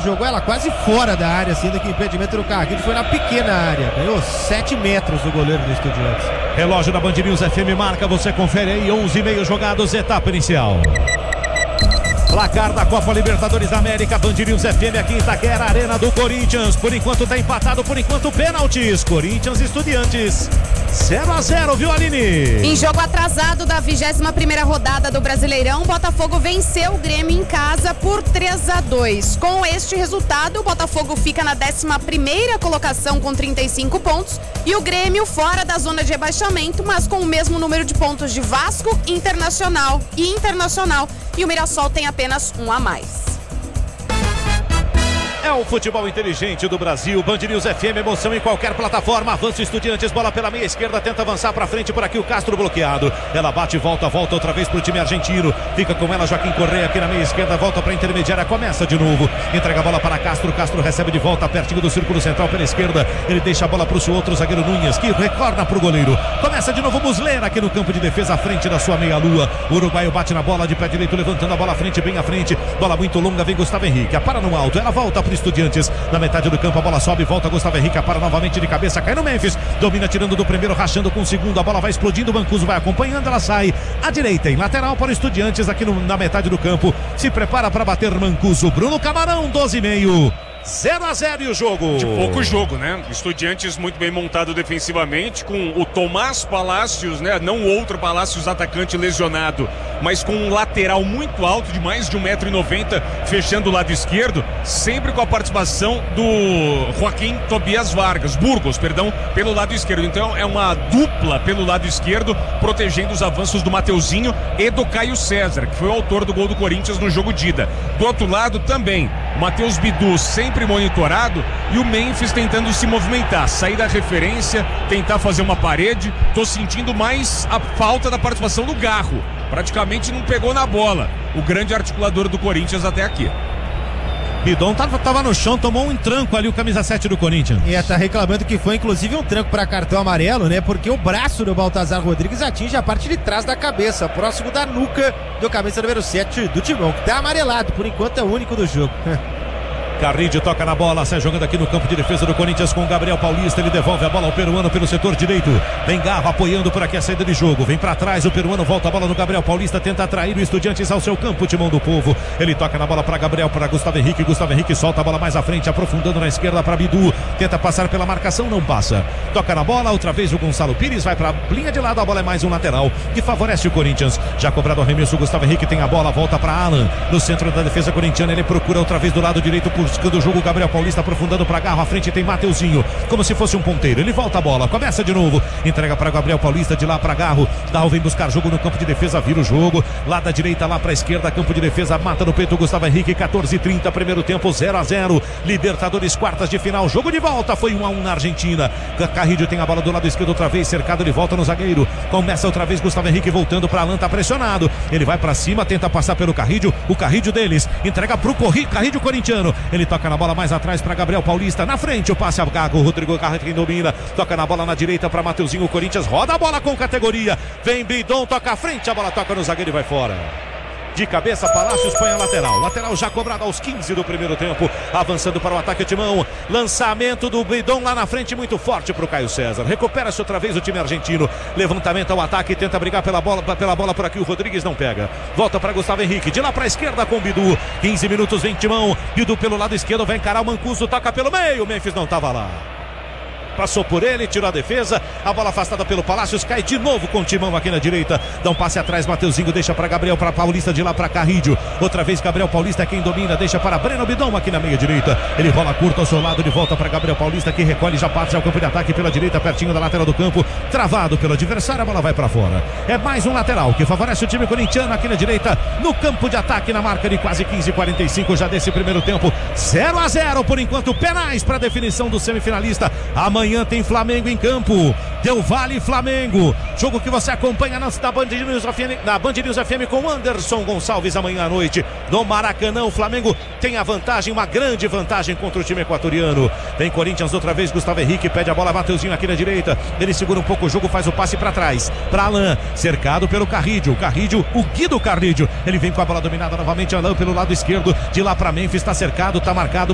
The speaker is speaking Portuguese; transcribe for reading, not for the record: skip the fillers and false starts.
jogou ela quase fora da área, sendo que o impedimento do Carrilho foi na pequena área. Ganhou 7 metros o goleiro do Estudiantes. Relógio da Band News FM marca, você confere aí, 11:30 jogados, etapa inicial. Placar da Copa Libertadores da América, Band News FM aqui em Itaquera, Arena do Corinthians. Por enquanto tá empatado, por enquanto pênaltis. Corinthians e Estudiantes 0-0, viu, Aline? Em jogo atrasado da 21ª rodada do Brasileirão, o Botafogo venceu o Grêmio em casa por 3-2. Com este resultado, o Botafogo fica na 11ª colocação com 35 pontos e o Grêmio fora da zona de rebaixamento, mas com o mesmo número de pontos de Vasco, Internacional e Internacional. E o Mirassol tem apenas um a mais. É o futebol inteligente do Brasil. Band News FM, emoção em qualquer plataforma. Avança o Estudiantes, bola pela meia esquerda, tenta avançar pra frente, por aqui o Castro bloqueado. Ela bate, volta outra vez pro time argentino. Fica com ela Joaquim Correa aqui na meia esquerda, volta pra intermediária, começa de novo. Entrega a bola para Castro, Castro recebe de volta, pertinho do círculo central pela esquerda. Ele deixa a bola pro seu outro zagueiro Nunes, que recorda pro goleiro. Começa de novo Muslera aqui no campo de defesa, à frente da sua meia-lua. O uruguaio bate na bola de pé direito, levantando a bola à frente, bem à frente. Bola muito longa, vem Gustavo Henrique, para no alto, ela volta pro Estudiantes. Na metade do campo a bola sobe, volta Gustavo Henrique, para novamente de cabeça, cai no Memphis, domina tirando do primeiro, rachando com o segundo, a bola vai explodindo, o Mancuso vai acompanhando, ela sai à direita, em lateral para o Estudiantes aqui na metade do campo, se prepara para bater Mancuso, Bruno Camarão, 12,5. 0-0 e o jogo. De pouco jogo, né? Estudiantes muito bem montado defensivamente, com o Tomás Palacios, né? Não o outro Palacios, atacante lesionado, mas com um lateral muito alto, de mais de 1,90 m, fechando o lado esquerdo, sempre com a participação do Joaquim Tobias Burgos, pelo lado esquerdo. Então é uma dupla pelo lado esquerdo, protegendo os avanços do Mateuzinho e do Caio César, que foi o autor do gol do Corinthians no jogo de ida. Do outro lado também, Matheus Bidu sempre monitorado e o Memphis tentando se movimentar, sair da referência, tentar fazer uma parede. Tô sentindo mais a falta da participação do Garro, praticamente não pegou na bola, o grande articulador do Corinthians até aqui. Bidon tava no chão, tomou um tranco ali, o camisa 7 do Corinthians. E tá reclamando que foi inclusive um tranco para cartão amarelo, né? Porque o braço do Baltazar Rodrigues atinge a parte de trás da cabeça, próximo da nuca do camisa número 7 do Timão, que tá amarelado, por enquanto é o único do jogo. Carrilho toca na bola, sai jogando aqui no campo de defesa do Corinthians com o Gabriel Paulista, ele devolve a bola ao peruano pelo setor direito, vem Garro apoiando por aqui a saída de jogo, vem pra trás o peruano, volta a bola no Gabriel Paulista, tenta atrair o Estudiantes ao seu campo, Timão do Povo, ele toca na bola pra Gabriel, pra Gustavo Henrique solta a bola mais à frente, aprofundando na esquerda pra Bidu, tenta passar pela marcação, não passa, toca na bola, outra vez o Gonçalo Pires, vai pra linha de lado, a bola é mais um lateral, que favorece o Corinthians, já cobrado o arremesso, o Gustavo Henrique tem a bola, volta pra Alan, no centro da defesa corintiana, ele procura outra vez do lado direito, buscando o jogo, Gabriel Paulista aprofundando para Garro, à frente tem Mateuzinho, como se fosse um ponteiro, ele volta a bola, começa de novo, entrega para Gabriel Paulista, de lá para Garro, Garro vem buscar jogo no campo de defesa, vira o jogo, lá da direita, lá para a esquerda, campo de defesa, mata no peito Gustavo Henrique, 14:30, primeiro tempo, 0-0, Libertadores, quartas de final, jogo de volta, foi 1-1 na Argentina, Carrilho tem a bola do lado esquerdo outra vez, cercado, ele volta no zagueiro, começa outra vez Gustavo Henrique voltando para Alan, tá pressionado, ele vai para cima, tenta passar pelo Carrilho, o Carrilho deles, entrega pro Carrilho corintiano, ele toca na bola mais atrás para Gabriel Paulista, na frente o passe a Gago, Rodrigo Garro quem domina, toca na bola na direita para Mateuzinho, o Corinthians roda a bola com categoria, vem Bidon, toca à frente, a bola toca no zagueiro e vai fora. De cabeça, Palácios põe a lateral já cobrado aos 15 do primeiro tempo, avançando para o ataque Timão, lançamento do Bidon lá na frente, muito forte para o Caio César, recupera-se outra vez o time argentino, levantamento ao ataque, tenta brigar pela bola por aqui, o Rodrigues não pega, volta para Gustavo Henrique, de lá para a esquerda com o Bidu, 15 minutos, vem Timão, Bidu pelo lado esquerdo, vai encarar o Mancuso, toca pelo meio, o Memphis não estava lá. Passou por ele, tirou a defesa, a bola afastada pelo Palácios, cai de novo com o Timão aqui na direita, dá um passe atrás, Mateuzinho deixa para Gabriel, para Paulista, de lá para Carrilho, outra vez Gabriel Paulista é quem domina, deixa para Breno Bidon aqui na meia direita, ele rola curto ao seu lado, de volta para Gabriel Paulista, que recolhe, já parte ao campo de ataque pela direita, pertinho da lateral do campo, travado pelo adversário, a bola vai para fora, é mais um lateral que favorece o time corintiano aqui na direita, no campo de ataque, na marca de quase 15:45 já desse primeiro tempo, 0-0 por enquanto, penais para definição do semifinalista, amanhã tem Flamengo em campo, Del Valle Flamengo, jogo que você acompanha na Band News FM com Anderson Gonçalves amanhã à noite, no Maracanã. O Flamengo tem a vantagem, uma grande vantagem contra o time equatoriano. Vem Corinthians outra vez, Gustavo Henrique pede a bola, Mateuzinho aqui na direita, ele segura um pouco o jogo, faz o passe para trás, para Alan, cercado pelo Carrilho, o Guido Carrilho, ele vem com a bola dominada novamente, Alan pelo lado esquerdo, de lá para Memphis, está cercado, está marcado,